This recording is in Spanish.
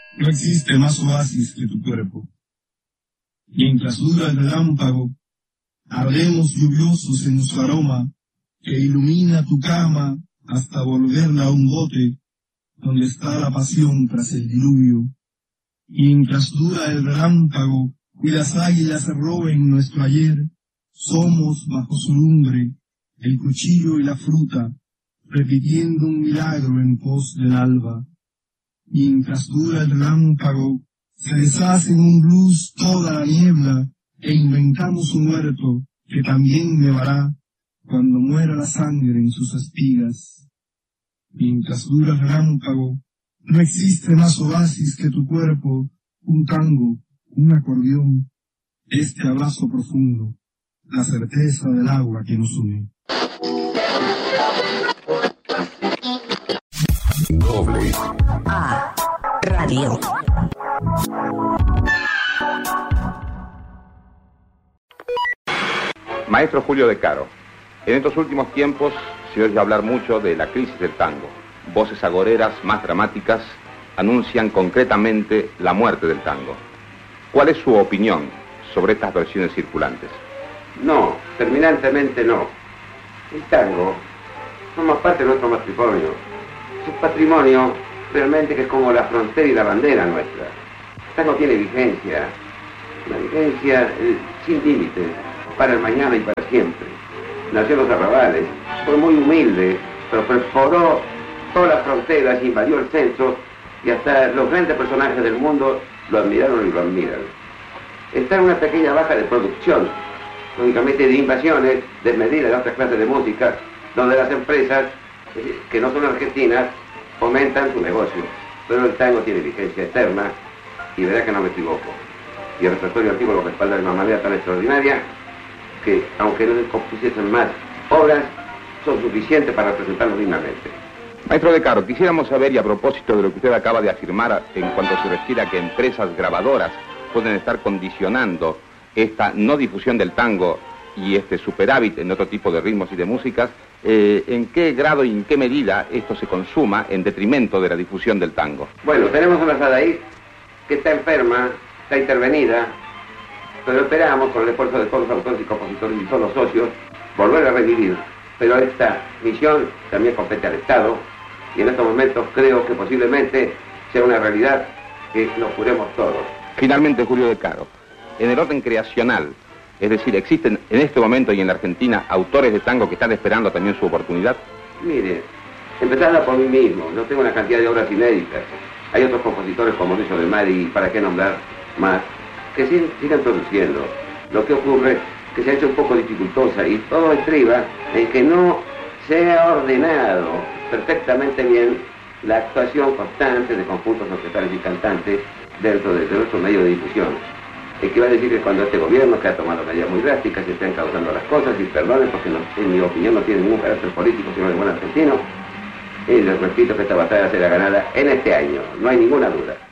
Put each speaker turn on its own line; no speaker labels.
No existe más oasis que tu cuerpo. Mientras dura el relámpago, ardemos lluviosos en su aroma, que ilumina tu cama hasta volverla un bote, donde está la pasión tras el diluvio. Mientras dura el relámpago y las águilas roben nuestro ayer, somos bajo su lumbre, el cuchillo y la fruta, repitiendo un milagro en pos del alba. Mientras dura el relámpago, se deshace en un blues toda la niebla, e inventamos un huerto que también nevará cuando muera la sangre en sus espigas. Mientras dura el relámpago, no existe más oasis que tu cuerpo, un tango, un acordeón, este abrazo profundo, la certeza del agua que nos une.
Doble A Radio.
Maestro Julio De Caro, en estos últimos tiempos se oye hablar mucho de la crisis del tango. Voces agoreras más dramáticas anuncian concretamente la muerte del tango. ¿Cuál es su opinión sobre estas versiones circulantes?
No, terminantemente no. El tango forma parte de nuestro matrimonio. Es un patrimonio realmente que es como la frontera y la bandera nuestra. El tango tiene vigencia, una vigencia sin límites, para el mañana y para siempre. Nació en los arrabales, fue muy humilde, pero perforó todas las fronteras, invadió el centro y hasta los grandes personajes del mundo lo admiraron y lo admiran. Está en una pequeña baja de producción, lógicamente de invasiones, desmedidas de otras clases de música, donde las empresas, que no son argentinas, fomentan su negocio. Pero el tango tiene vigencia eterna y verá que no me equivoco. Y el repertorio antiguo lo respalda de una manera tan extraordinaria que, aunque no se compusiesen más obras, son suficientes para representarlo dignamente.
Maestro De Caro, quisiéramos saber, y a propósito de lo que usted acaba de afirmar en cuanto se refiere a que empresas grabadoras pueden estar condicionando esta no difusión del tango y este superávit en otro tipo de ritmos y de músicas, ¿en qué grado y en qué medida esto se consuma en detrimento de la difusión del tango?
Bueno, tenemos una Sadaí que está enferma, está intervenida, pero esperamos, con el esfuerzo de todos los autores y compositores y todos los socios, volver a revivir. Pero esta misión también compete al Estado, y en estos momentos creo que posiblemente sea una realidad que nos juremos todos.
Finalmente, Julio De Caro, en el orden creacional, es decir, ¿existen en este momento y en la Argentina autores de tango que están esperando también su oportunidad?
Mire, empezando por mí mismo, yo tengo una cantidad de obras inéditas. Hay otros compositores como Luis de Mari, y para qué nombrar más, que sigan produciendo. Lo que ocurre es que se ha hecho un poco dificultosa y todo estriba en que no se ha ordenado perfectamente bien la actuación constante de conjuntos orquestales y cantantes dentro de nuestro medio de difusión. Equivale a decir que cuando este gobierno, que ha tomado medidas muy drásticas, se están causando las cosas, y perdonen porque en mi opinión no tiene ningún carácter político, sino de buen argentino, y les repito que esta batalla será ganada en este año, no hay ninguna duda.